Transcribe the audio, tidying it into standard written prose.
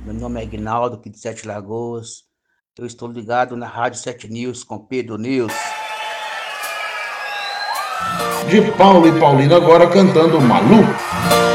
Meu nome é Ignaldo, aqui de Sete Lagoas. Eu estou ligado na Rádio 7 News com Pedro News. De Paulo e Paulino agora cantando Malu.